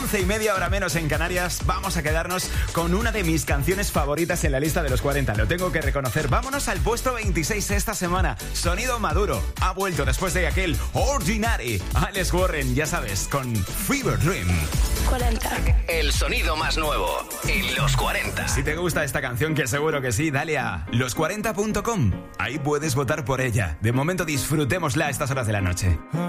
11:30, hora menos en Canarias. Vamos a quedarnos con una de mis canciones favoritas en la lista de los 40. Lo tengo que reconocer. Vámonos al puesto 26 esta semana. Sonido Maduro. Ha vuelto después de aquel Ordinary. Alex Warren, ya sabes, con Fever Dream. 40. El sonido más nuevo en los 40. Si te gusta esta canción, que seguro que sí, dale a los40.com. Ahí puedes votar por ella. De momento disfrutémosla a estas horas de la noche.